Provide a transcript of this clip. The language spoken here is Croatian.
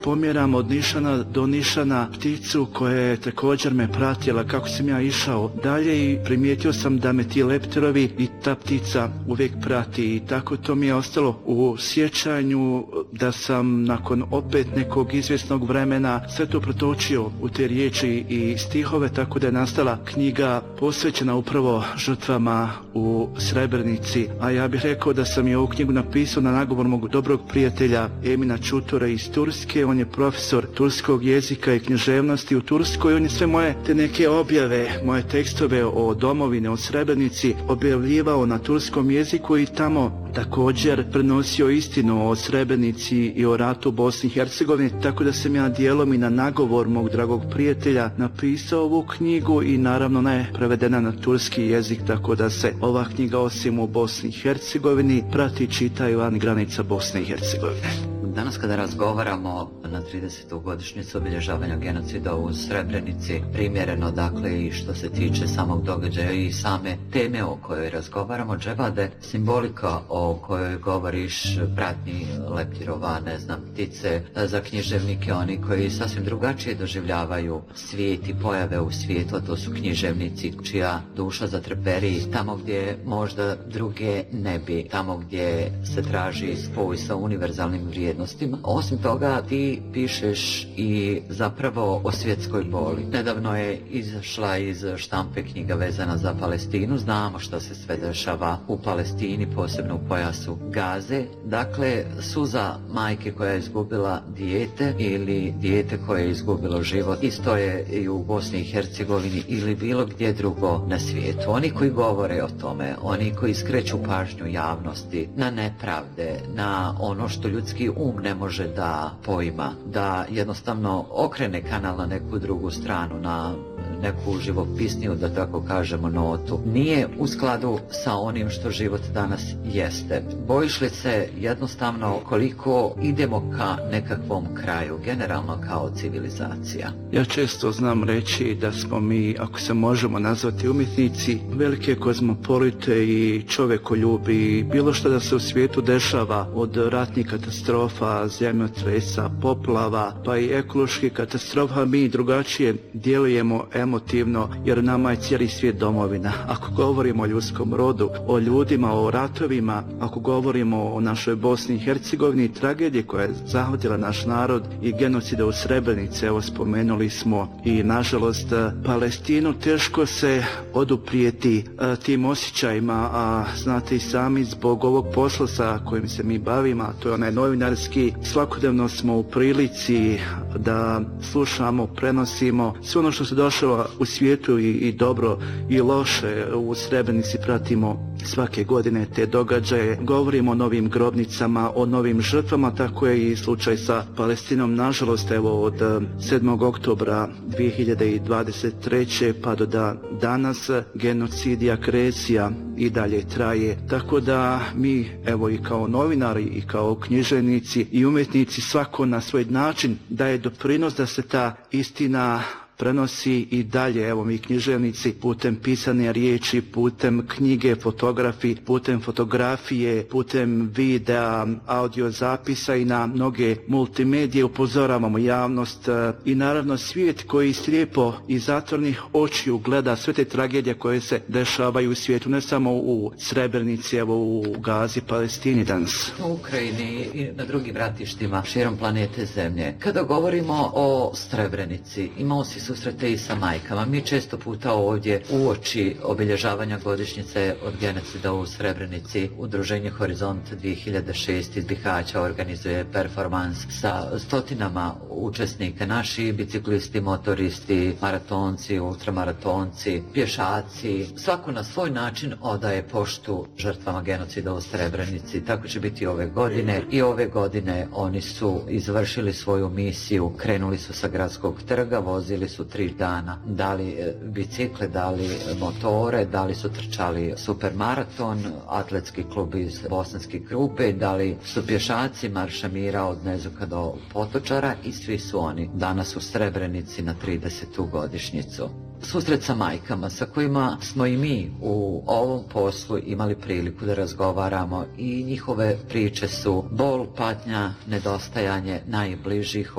Pomjeram od nišana do nišana pticu koja je također me pratila kako sam ja išao dalje i primijetio sam da me ti leptirovi i ta ptica uvijek prati i tako to mi je ostalo u sjećanju da sam nakon opet nekog izvjesnog vremena sve to protočio u te riječi i stihove, tako da je nastala knjiga posvećena upravo žrtvama u Srebrenici. A ja bih rekao da sam i ovu knjigu napisao na nagovor mog dobrog prijatelja Emina Čutora iz Turske. On je profesor turskog jezika i književnosti u Turskoj. On je sve moje te neke objave, moje tekstove o domovine, o Srebrenici objavljivao na turskom jeziku i tamo također prenosio istinu o Srebrenici i o ratu u Bosni i Hercegovini, tako da sam ja dijelom i na nagovor mog dragog prijatelja napisao ovu knjigu i naravno ona je prevedena na turski jezik, tako da se ova knjiga osim u Bosni i Hercegovini prati i čita i van granica Bosne i Hercegovine. Danas kada razgovaramo na 30. godišnjicu obilježavanja genocida u Srebrenici, primjereno dakle i što se tiče samog događaja i same teme o kojoj razgovaramo, dževade, simbolika o kojoj govoriš, pratnji leptirova, ne znam, ptice, za književnike, oni koji sasvim drugačije doživljavaju svijet i pojave u svijetu, a to su književnici čija duša zatreperi tamo gdje možda druge ne bi, tamo gdje se traži spoj sa univerzalnim vrijednostima. Osim toga, ti pišeš i zapravo o svjetskoj boli. Nedavno je izašla iz štampe knjiga vezana za Palestinu. Znamo što se sve dešava u Palestini, posebno u pojasu Gaze. Dakle, suza majke koja je izgubila dijete ili dijete koje je izgubilo život. Isto je i u Bosni i Hercegovini ili bilo gdje drugo na svijetu. Oni koji govore o tome, oni koji skreću pažnju javnosti na nepravde, na ono što ljudski ne može da poima, da jednostavno okrene kanal na neku drugu stranu, na neku živopisniju, da tako kažemo, notu. Nije u skladu sa onim što život danas jeste. Bojiš li se jednostavno koliko idemo ka nekakvom kraju, generalno kao civilizacija? Ja često znam reći da smo mi, ako se možemo nazvati umjetnici, velike kozmopolite i čovjekoljubi. Bilo što da se u svijetu dešava, od ratnih katastrofa, zemljotresa, poplava, pa i ekoloških katastrofa, mi drugačije djelujemo emotivno, jer nama je cijeli svijet domovina. Ako govorimo o ljudskom rodu, o ljudima, o ratovima, ako govorimo o našoj Bosni i Hercegovini, tragedije koja je zahvatila naš narod i genocida u Srebrenici, evo spomenuli smo i nažalost Palestinu, teško se oduprijeti tim osjećajima, a znate i sami zbog ovog posla sa kojim se mi bavimo, a to je onaj novinarski, svakodnevno smo u prilici da slušamo, prenosimo sve ono što se došlo u svijetu i dobro i loše. U Srebrenici pratimo svake godine te događaje, govorimo o novim grobnicama, o novim žrtvama, tako je i slučaj sa Palestinom. Nažalost, evo od 7. oktobra 2023. pa do danas genocid i agresija i dalje traje. Tako da mi, evo i kao novinari i kao književnici i umjetnici, svako na svoj način daje doprinos da se ta istina prenosi i dalje. Evo mi književnici putem pisane riječi, putem knjige, putem fotografije, putem videa, audio zapisa i na mnoge multimedije upozoravamo javnost i naravno svijet koji slijepo i zatvornih očiju gleda sve te tragedije koje se dešavaju u svijetu, ne samo u Srebrenici, evo u Gazi, Palestini danas. U Ukrajini i na drugim ratištima širom planete Zemlje. Kada govorimo o Srebrenici, imao si susrete i sa majkama. Mi često puta ovdje uoči obilježavanja godišnjice od genocida u Srebrenici Udruženje Horizont 2006 iz Bihaća organizuje performans sa stotinama učesnika, naši biciklisti, motoristi, maratonci, ultramaratonci, pješaci. Svako na svoj način odaje poštu žrtvama genocida u Srebrenici. Tako će biti ove godine i ove godine oni su izvršili svoju misiju, krenuli su sa gradskog trga, vozili su 3 dana, da li bicikle, da li motore, da li su trčali supermaraton, atletski klub iz Bosanske Krupe, da li su pješaci marša mira od Nezuka do Potočara i svi su oni danas u Srebrenici na 30. godišnjicu. Susret sa majkama sa kojima smo i mi u ovom poslu imali priliku da razgovaramo i njihove priče su bol, patnja, nedostajanje najbližih,